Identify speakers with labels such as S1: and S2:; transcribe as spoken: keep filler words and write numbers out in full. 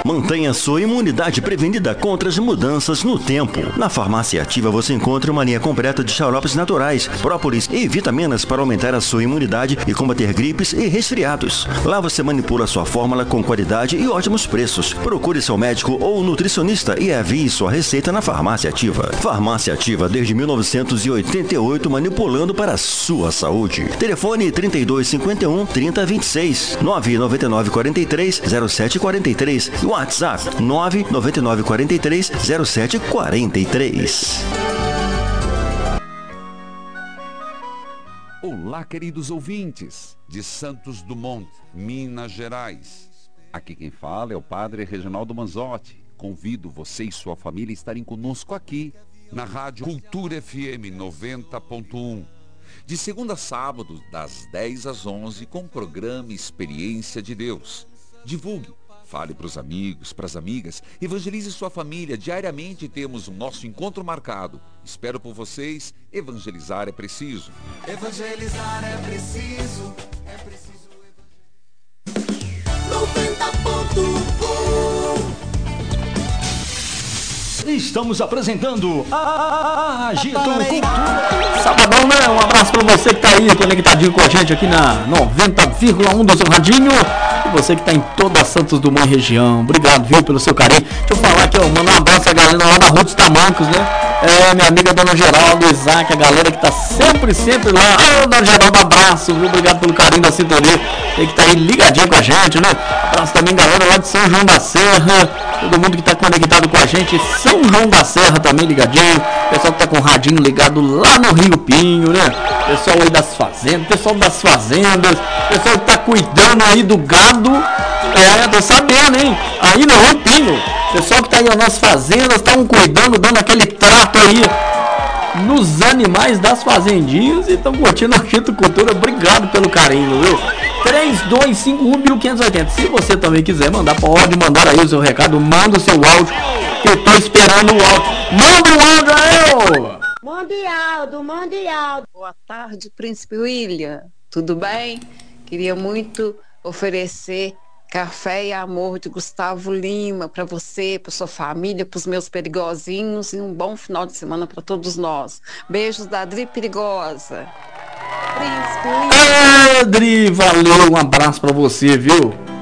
S1: Mantenha sua imunidade prevenida contra as mudanças no tempo. Na Farmácia Ativa você encontra uma linha completa de xaropes naturais, própolis e vitaminas para aumentar a sua imunidade e combater gripes e resfriados. Lá você manipula sua fórmula com qualidade e ótimos preços. Procure seu médico ou nutricionista e avie sua receita na Farmácia Ativa. Farmácia Ativa desde mil novecentos e oitenta e oito, manipulando para a sua saúde. Telefone trinta e dois cinquenta e um, trinta, vinte e seis, nove nove nove quatro três, zero sete quatro três e WhatsApp nove nove nove quatro três, zero sete quatro três.
S2: Olá, queridos ouvintes de Santos Dumont, Minas Gerais. Aqui quem fala é o Padre Reginaldo Manzotti. Convido você e sua família a estarem conosco aqui na Rádio Cultura F M noventa ponto um. De segunda a sábado, das dez às onze, com o programa Experiência de Deus. Divulgue, fale para os amigos, para as amigas, evangelize sua família. Diariamente temos o nosso encontro marcado. Espero por vocês. Evangelizar é preciso.
S3: Evangelizar é preciso. É preciso evangelizar. noventa ponto um.
S1: Estamos apresentando a Agito Cultura.
S4: Sabadão, né? Um abraço pra você que tá aí conectadinho com a gente aqui na noventa vírgula um do seu radinho. E você que tá em toda a Santos Dumont região. Obrigado, viu, pelo seu carinho. Deixa eu falar aqui, ó. Mandar um abraço à galera lá da Rua dos Tamancos, né? É, minha amiga Dona Geraldo, Isaac, a galera que tá sempre, sempre lá. Ô, Dona Geraldo, abraço, viu? Obrigado pelo carinho da sintonia. Tem que tá aí ligadinho com a gente, né? Abraço também, galera lá de São João da Serra. Todo mundo que tá conectado com a gente, São João da Serra também ligadinho. Pessoal que tá com o radinho ligado lá no Rio Pinho, né? Pessoal aí das fazendas, pessoal das fazendas, pessoal que tá cuidando aí do gado. É, tô sabendo, hein? Aí no Rio Pinho, pessoal que tá aí nas fazendas, estão cuidando, dando aquele trato aí nos animais das fazendinhas e estão curtindo a Agito Cultura. Obrigado pelo carinho, viu? três dois cinco um mil quinhentos e oitenta. Se você também quiser mandar, pode mandar aí o seu recado, manda o seu áudio, que eu tô esperando o áudio. Manda o áudio aí, ô!
S5: Mande áudio, mande áudio.
S6: Boa tarde, Príncipe William. Tudo bem? Queria muito oferecer Café e Amor de Gustavo Lima para você, para sua família, para os meus perigosinhos e um bom final de semana para todos nós. Beijos da Adri Perigosa. Príncipe William.
S4: Adri, valeu, um abraço pra você, viu?